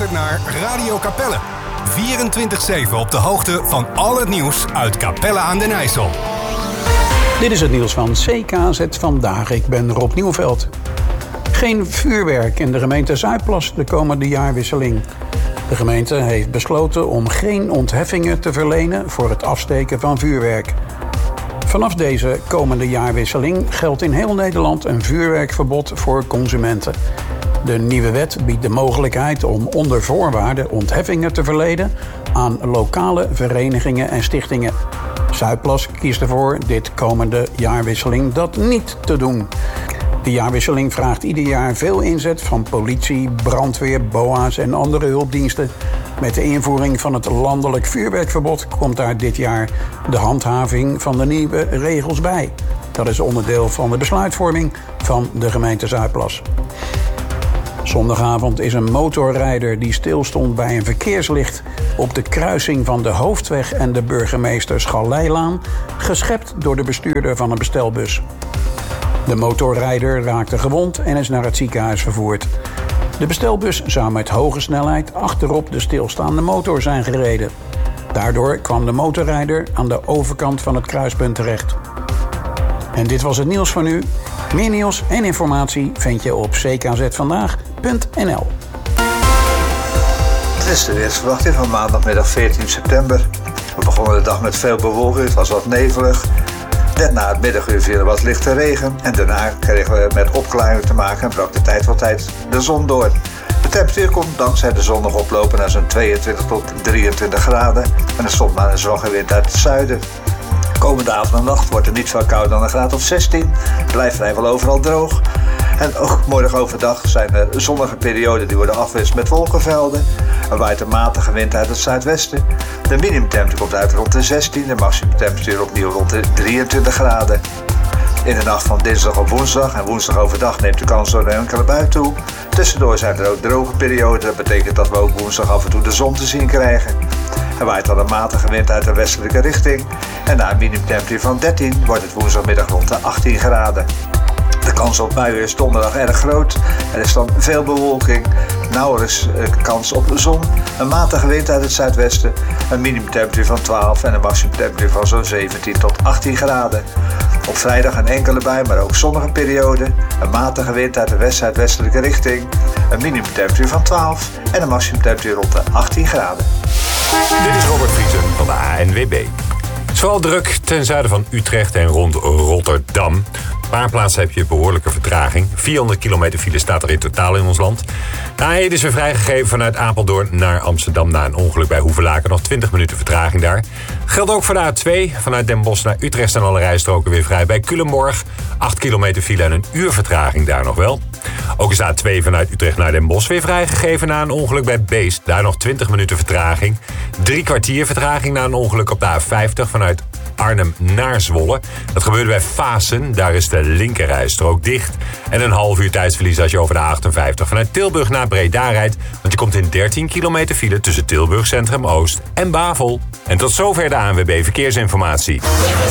luistert naar Radio Capelle. 24/7 op de hoogte van al het nieuws uit Capelle aan den IJssel. Dit is het nieuws van CKZ Vandaag. Ik ben Rob Nieuwveld. Geen vuurwerk in de gemeente Zuidplas de komende jaarwisseling. De gemeente heeft besloten om geen ontheffingen te verlenen voor het afsteken van vuurwerk. Vanaf deze komende jaarwisseling geldt in heel Nederland een vuurwerkverbod voor consumenten. De nieuwe wet biedt de mogelijkheid om onder voorwaarden ontheffingen te verlenen aan lokale verenigingen en stichtingen. Zuidplas kiest ervoor dit komende jaarwisseling dat niet te doen. De jaarwisseling vraagt ieder jaar veel inzet van politie, brandweer, BOA's en andere hulpdiensten. Met de invoering van het landelijk vuurwerkverbod komt daar dit jaar de handhaving van de nieuwe regels bij. Dat is onderdeel van de besluitvorming van de gemeente Zuidplas. Zondagavond is een motorrijder die stilstond bij een verkeerslicht op de kruising van de Hoofdweg en de Burgemeester Schalleilaan geschept door de bestuurder van een bestelbus. De motorrijder raakte gewond en is naar het ziekenhuis vervoerd. De bestelbus zou met hoge snelheid achterop de stilstaande motor zijn gereden. Daardoor kwam de motorrijder aan de overkant van het kruispunt terecht. En dit was het nieuws van nu. Meer nieuws en informatie vind je op ckzvandaag.nl. Het is de weersverwachting van maandagmiddag 14 september. We begonnen de dag met veel bewolking, het was wat nevelig. Net na het middaguur viel er wat lichte regen en daarna kregen we met opklaringen te maken en brak de tijd van tijd de zon door. De temperatuur komt dankzij de zonnig oplopen naar zo'n 22 tot 23 graden en er stond maar een zwakke wind uit het zuiden. Komende avond en nacht wordt het niet veel kouder dan een graad of 16. Het blijft vrijwel overal droog. En ook morgen overdag zijn er zonnige perioden die worden afgewisseld met wolkenvelden. Er waait een matige wind uit het zuidwesten. De minimumtemperatuur komt uit rond de 16. De maximumtemperatuur opnieuw rond de 23 graden. In de nacht van dinsdag op woensdag en woensdag overdag neemt de kans door een enkele bui toe. Tussendoor zijn er ook droge perioden. Dat betekent dat we ook woensdag af en toe de zon te zien krijgen. Er waait dan een matige wind uit de westelijke richting. En na een minimumtemperatuur van 13 wordt het woensdagmiddag rond de 18 graden. De kans op buien is donderdag erg groot. Er is dan veel bewolking, nauwelijks kans op de zon, een matige wind uit het zuidwesten, een minimumtemperatuur van 12 en een maximumtemperatuur van zo'n 17 tot 18 graden. Op vrijdag een enkele bui, maar ook zonnige periode, een matige wind uit de west-zuidwestelijke richting, een minimumtemperatuur van 12 en een maximumtemperatuur rond de 18 graden. Dit is Robert Vriesen van de ANWB. Het is vooral druk ten zuiden van Utrecht en rond Rotterdam. Een paar plaatsen heb je behoorlijke vertraging. 400 kilometer file staat er in totaal in ons land. De A1 is weer vrijgegeven vanuit Apeldoorn naar Amsterdam na een ongeluk bij Hoevelaken. Nog 20 minuten vertraging daar. Geldt ook voor de A2. Vanuit Den Bosch naar Utrecht zijn alle rijstroken weer vrij bij Culemborg. 8 kilometer file en een uur vertraging daar nog wel. Ook is de A2 vanuit Utrecht naar Den Bosch weer vrijgegeven na een ongeluk bij Beest. Daar nog 20 minuten vertraging. 3 kwartier vertraging na een ongeluk op de A50 vanuit Arnhem naar Zwolle. Dat gebeurde bij Vaassen. Daar is de linkerrijstrook dicht. En een half uur tijdsverlies als je over de A58 vanuit Tilburg naar Breda rijdt. Want je komt in 13 kilometer file tussen Tilburg Centrum Oost en Bavel. En tot zover de ANWB Verkeersinformatie.